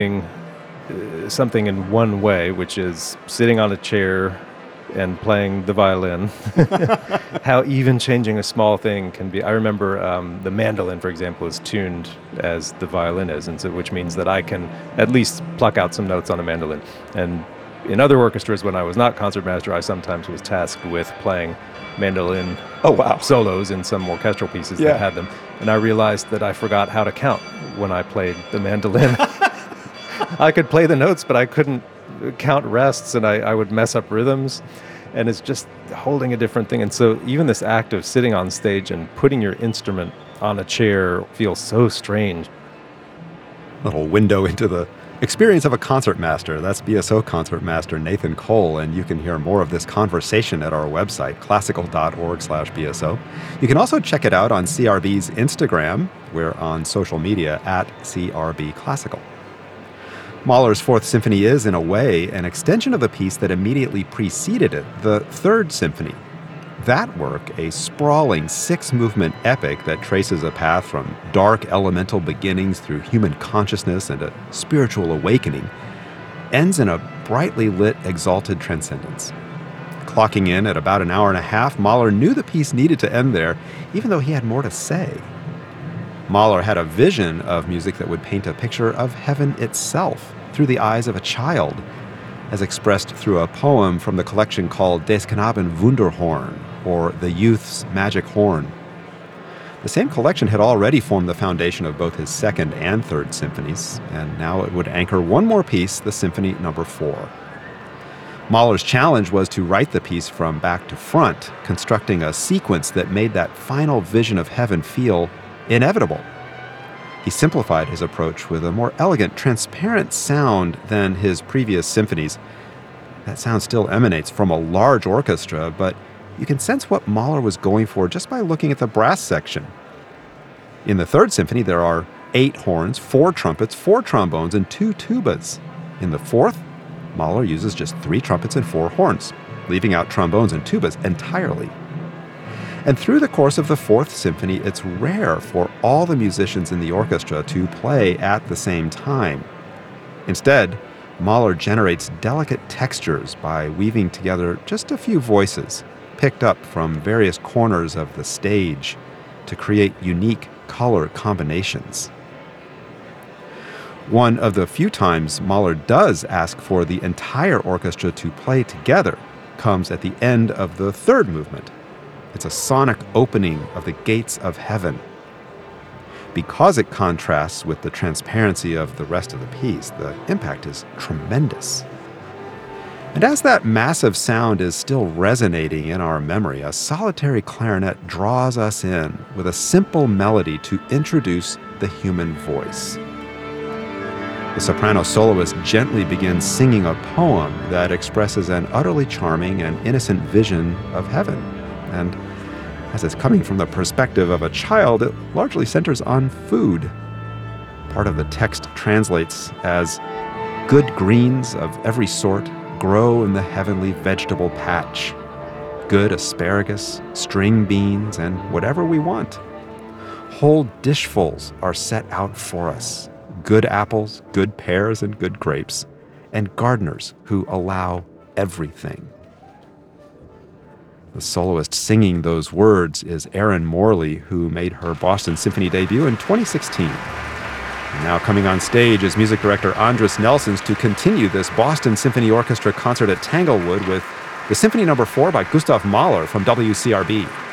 something in one way, which is sitting on a chair and playing the violin, how even changing a small thing can be. I remember the mandolin, for example, is tuned as the violin is, and so which means that I can at least pluck out some notes on a mandolin. And in other orchestras, when I was not concertmaster, I sometimes was tasked with playing mandolin solos in some orchestral pieces that had them. And I realized that I forgot how to count when I played the mandolin. I could play the notes, but I couldn't count rests, and I would mess up rhythms, and it's just holding a different thing. And so even this act of sitting on stage and putting your instrument on a chair feels so strange. Little window into the experience of a concertmaster. That's BSO concertmaster Nathan Cole, and you can hear more of this conversation at our website, classical.org/BSO. You can also check it out on CRB's Instagram. We're on social media at CRB Classical. Mahler's Fourth Symphony is, in a way, an extension of a piece that immediately preceded it, the Third Symphony. That work, a sprawling six-movement epic that traces a path from dark elemental beginnings through human consciousness and a spiritual awakening, ends in a brightly lit, exalted transcendence. Clocking in at about an hour and a half, Mahler knew the piece needed to end there, even though he had more to say. Mahler had a vision of music that would paint a picture of heaven itself through the eyes of a child, as expressed through a poem from the collection called Des Knaben Wunderhorn, or The Youth's Magic Horn. The same collection had already formed the foundation of both his Second and Third Symphonies, and now it would anchor one more piece, the Symphony No. 4. Mahler's challenge was to write the piece from back to front, constructing a sequence that made that final vision of heaven feel inevitable. He simplified his approach with a more elegant, transparent sound than his previous symphonies. That sound still emanates from a large orchestra, but you can sense what Mahler was going for just by looking at the brass section. In the Third Symphony, there are 8 horns, 4 trumpets, 4 trombones, and 2 tubas. In the Fourth, Mahler uses just 3 trumpets and 4 horns, leaving out trombones and tubas entirely. And through the course of the Fourth Symphony, it's rare for all the musicians in the orchestra to play at the same time. Instead, Mahler generates delicate textures by weaving together just a few voices, picked up from various corners of the stage, to create unique color combinations. One of the few times Mahler does ask for the entire orchestra to play together comes at the end of the third movement. It's a sonic opening of the gates of heaven. Because it contrasts with the transparency of the rest of the piece, the impact is tremendous. And as that massive sound is still resonating in our memory, a solitary clarinet draws us in with a simple melody to introduce the human voice. The soprano soloist gently begins singing a poem that expresses an utterly charming and innocent vision of heaven. And as it's coming from the perspective of a child, it largely centers on food. Part of the text translates as, "Good greens of every sort grow in the heavenly vegetable patch. Good asparagus, string beans, and whatever we want. Whole dishfuls are set out for us. Good apples, good pears, and good grapes, and gardeners who allow everything." The soloist singing those words is Erin Morley, who made her Boston Symphony debut in 2016. And now coming on stage is music director Andris Nelsons to continue this Boston Symphony Orchestra concert at Tanglewood with the Symphony No. 4 by Gustav Mahler from WCRB.